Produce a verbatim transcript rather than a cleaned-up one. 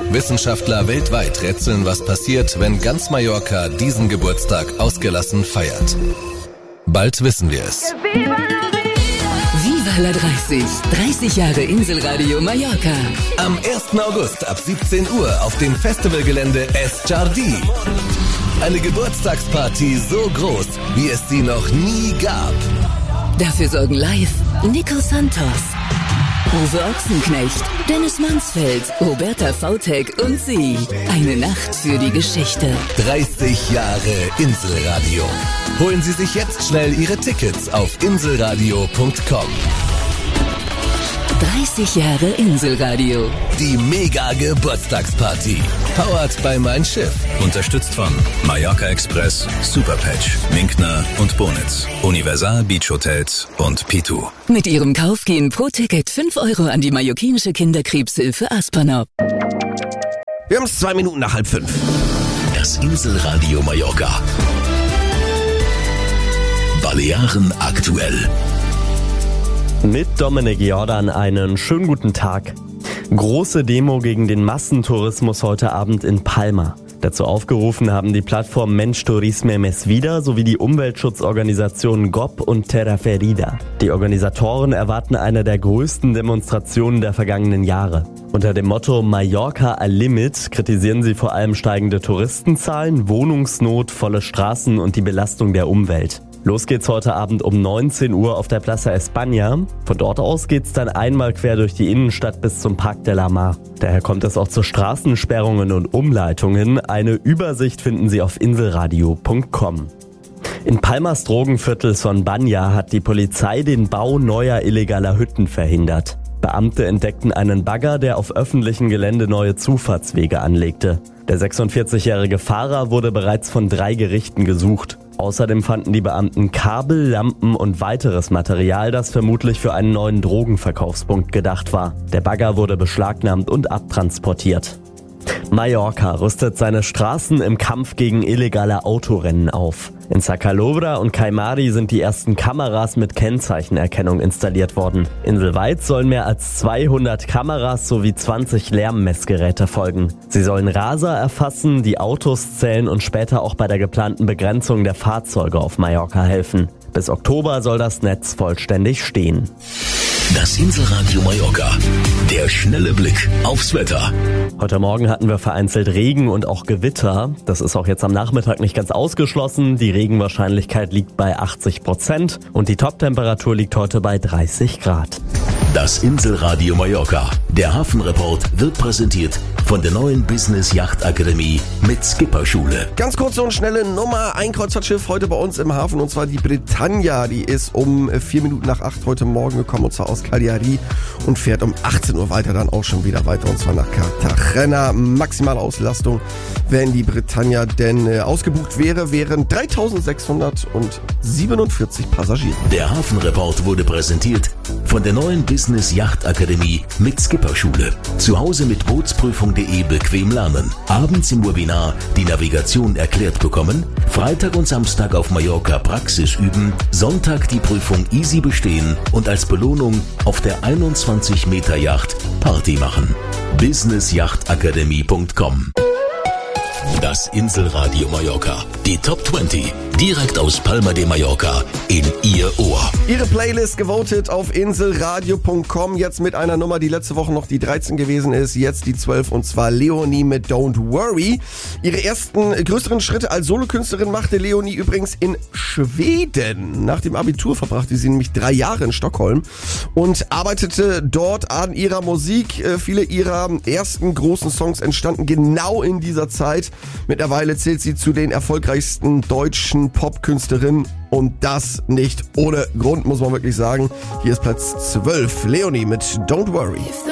Wissenschaftler weltweit rätseln, was passiert, wenn ganz Mallorca diesen Geburtstag ausgelassen feiert. Bald wissen wir es. Viva la dreißig. dreißig Jahre Inselradio Mallorca. Am ersten August ab siebzehn Uhr auf dem Festivalgelände Es Jardí. Eine Geburtstagsparty so groß, wie es sie noch nie gab. Dafür sorgen live Nico Santos, Uwe Ochsenknecht, Dennis Mansfeld, Roberta Vautek und sie. Eine Nacht für die Geschichte. dreißig Jahre Inselradio. Holen Sie sich jetzt schnell Ihre Tickets auf inselradio punkt com. dreißig Jahre Inselradio. Die Mega-Geburtstagsparty. Powered by Mein Schiff. Unterstützt von Mallorca Express, Superpatch, Minkner und Bonitz, Universal Beach Hotels und Pitu. Mit ihrem Kauf gehen pro Ticket fünf Euro an die mallorquinische Kinderkrebshilfe Aspernop. Wir haben es zwei Minuten nach halb fünf. Das Inselradio Mallorca. Balearen aktuell. Mit Dominik Jordan einen schönen guten Tag. Große Demo gegen den Massentourismus heute Abend in Palma. Dazu aufgerufen haben die Plattform Mensch Turisme Mes Vida sowie die Umweltschutzorganisationen G O P und Terra Ferida. Die Organisatoren erwarten eine der größten Demonstrationen der vergangenen Jahre. Unter dem Motto Mallorca al Limit kritisieren sie vor allem steigende Touristenzahlen, Wohnungsnot, volle Straßen und die Belastung der Umwelt. Los geht's heute Abend um neunzehn Uhr auf der Plaza España. Von dort aus geht's dann einmal quer durch die Innenstadt bis zum Parc de la Mar. Daher kommt es auch zu Straßensperrungen und Umleitungen. Eine Übersicht finden Sie auf inselradio punkt com. In Palmas Drogenviertel Son Banya hat die Polizei den Bau neuer illegaler Hütten verhindert. Beamte entdeckten einen Bagger, der auf öffentlichem Gelände neue Zufahrtswege anlegte. Der sechsundvierzigjährige Fahrer wurde bereits von drei Gerichten gesucht. Außerdem fanden die Beamten Kabel, Lampen und weiteres Material, das vermutlich für einen neuen Drogenverkaufspunkt gedacht war. Der Bagger wurde beschlagnahmt und abtransportiert. Mallorca rüstet seine Straßen im Kampf gegen illegale Autorennen auf. In Sacalobra und Caimari sind die ersten Kameras mit Kennzeichenerkennung installiert worden. Inselweit sollen mehr als zweihundert Kameras sowie zwanzig Lärmmessgeräte folgen. Sie sollen Raser erfassen, die Autos zählen und später auch bei der geplanten Begrenzung der Fahrzeuge auf Mallorca helfen. Bis Oktober soll das Netz vollständig stehen. Das Inselradio Mallorca. Der schnelle Blick aufs Wetter. Heute Morgen hatten wir vereinzelt Regen und auch Gewitter. Das ist auch jetzt am Nachmittag nicht ganz ausgeschlossen. Die Regenwahrscheinlichkeit liegt bei achtzig Prozent und die Toptemperatur liegt heute bei dreißig Grad. Das Inselradio Mallorca. Der Hafenreport wird präsentiert von der neuen Business Yacht Akademie mit Skipperschule. Ganz kurze und schnelle Nummer. Ein Kreuzfahrtschiff heute bei uns im Hafen und zwar die Britannia. Die ist um vier Minuten nach acht heute Morgen gekommen und zwar aus Cagliari und fährt um achtzehn Uhr weiter, dann auch schon wieder weiter und zwar nach Cartagena. Maximale Auslastung, wenn die Britannia denn äh, ausgebucht wäre, wären dreitausendsechshundertsiebenundvierzig Passagiere. Der Hafenreport wurde präsentiert von der neuen Business Yacht Akademie mit Skipperschule. Zu Hause mit Bootsprüfung punkt de bequem lernen. Abends im Webinar die Navigation erklärt bekommen. Freitag und Samstag auf Mallorca Praxis üben. Sonntag die Prüfung easy bestehen und als Belohnung auf der einundzwanzig Meter Yacht Party machen. business yacht akademie punkt com. Das Inselradio Mallorca. Die Top zwanzig. Direkt aus Palma de Mallorca in Ihr Ohr. Ihre Playlist gewotet auf inselradio punkt com. Jetzt mit einer Nummer, die letzte Woche noch die dreizehn gewesen ist. Jetzt die zwölf und zwar Leonie mit Don't Worry. Ihre ersten größeren Schritte als Solokünstlerin machte Leonie übrigens in Schweden. Nach dem Abitur verbrachte sie nämlich drei Jahre in Stockholm und arbeitete dort an ihrer Musik. Viele ihrer ersten großen Songs entstanden genau in dieser Zeit. Mittlerweile zählt sie zu den erfolgreichsten deutschen Popkünstlerinnen und das nicht ohne Grund, muss man wirklich sagen. Hier ist Platz zwölf, Leonie mit Don't Worry.